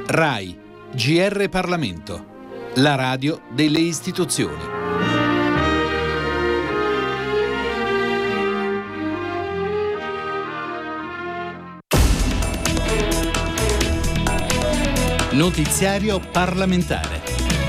RAI, GR Parlamento, la radio delle istituzioni. Notiziario parlamentare.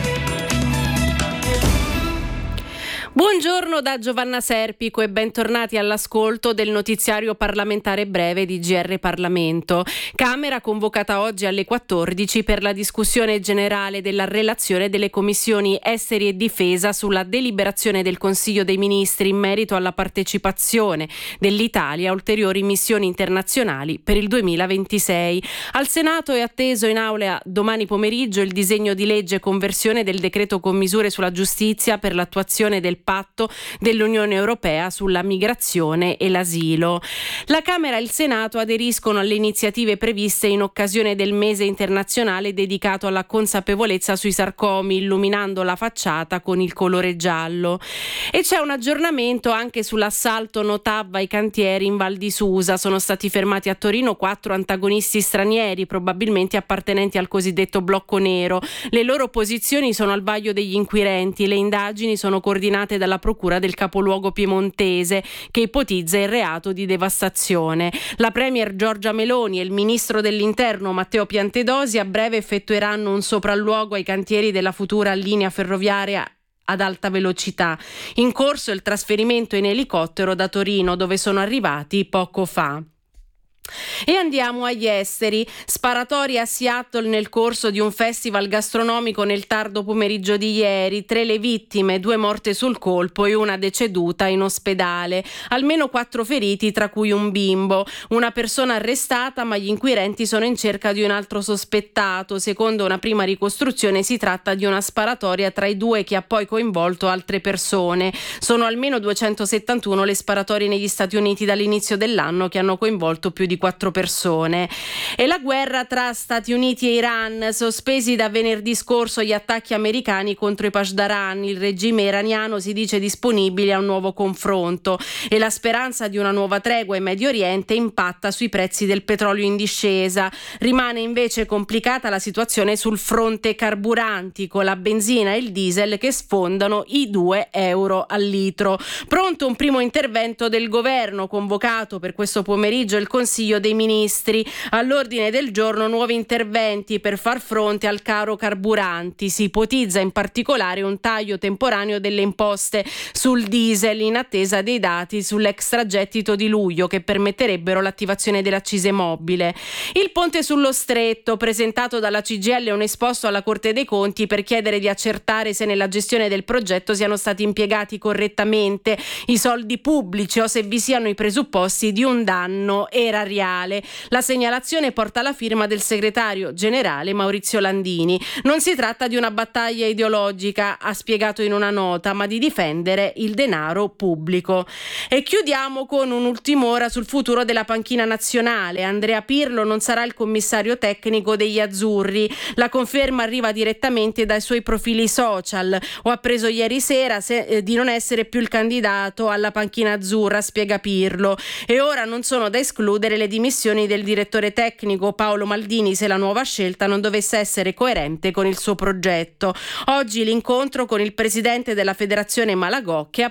Buongiorno da Giovanna Serpico e bentornati all'ascolto del notiziario parlamentare breve di GR Parlamento. Camera convocata oggi alle 14 per la discussione generale della relazione delle commissioni Esteri e Difesa sulla deliberazione del Consiglio dei Ministri in merito alla partecipazione dell'Italia a ulteriori missioni internazionali per il 2026. Al Senato è atteso in aula domani pomeriggio il disegno di legge conversione del decreto con misure sulla giustizia per l'attuazione del patto dell'Unione Europea sulla migrazione e l'asilo. La Camera e il Senato aderiscono alle iniziative previste in occasione del mese internazionale dedicato alla consapevolezza sui sarcomi, illuminando la facciata con il colore giallo. E c'è un aggiornamento anche sull'assalto Notav ai cantieri in Val di Susa. Sono stati fermati a Torino 4 antagonisti stranieri, probabilmente appartenenti al cosiddetto blocco nero. Le loro posizioni sono al vaglio degli inquirenti. Le indagini sono coordinate dalla procura del capoluogo piemontese, che ipotizza il reato di devastazione. La premier Giorgia Meloni e il ministro dell'Interno Matteo Piantedosi a breve effettueranno un sopralluogo ai cantieri della futura linea ferroviaria ad alta velocità. In corso il trasferimento in elicottero da Torino, dove sono arrivati poco fa. E andiamo agli esteri. Sparatorie a Seattle nel corso di un festival gastronomico nel tardo pomeriggio di ieri. 3 le vittime, 2 morte sul colpo e una deceduta in ospedale. Almeno 4 feriti, tra cui un bimbo. Una persona arrestata, ma gli inquirenti sono in cerca di un altro sospettato. Secondo una prima ricostruzione si tratta di una sparatoria tra i due che ha poi coinvolto altre persone. Sono almeno 271 le sparatorie negli Stati Uniti dall'inizio dell'anno che hanno coinvolto più di 4 persone. E la guerra tra Stati Uniti e Iran, sospesi da venerdì scorso gli attacchi americani contro i Pasdaran. Il regime iraniano si dice disponibile a un nuovo confronto e la speranza di una nuova tregua in Medio Oriente impatta sui prezzi del petrolio in discesa. Rimane invece complicata la situazione sul fronte carburanti, con la benzina e il diesel che sfondano i 2 euro al litro. Pronto un primo intervento del governo, convocato per questo pomeriggio il Consiglio dei Ministri. All'ordine del giorno nuovi interventi per far fronte al caro carburanti. Si ipotizza in particolare un taglio temporaneo delle imposte sul diesel in attesa dei dati sull'extragettito di luglio che permetterebbero l'attivazione dell'accise mobile. Il ponte sullo Stretto, presentato dalla CGIL, è un esposto alla Corte dei Conti per chiedere di accertare se nella gestione del progetto siano stati impiegati correttamente i soldi pubblici o se vi siano i presupposti di un danno erariale. La segnalazione porta la firma del segretario generale Maurizio Landini. Non si tratta di una battaglia ideologica, ha spiegato in una nota, ma di difendere il denaro pubblico. E chiudiamo con un'ultima ora sul futuro della panchina nazionale. Andrea Pirlo non sarà il commissario tecnico degli azzurri. La conferma arriva direttamente dai suoi profili social. Ho appreso ieri sera di non essere più il candidato alla panchina azzurra, spiega Pirlo. E ora non sono da escludere le dimissioni del direttore tecnico Paolo Maldini se la nuova scelta non dovesse essere coerente con il suo progetto. Oggi l'incontro con il presidente della federazione Malagò, che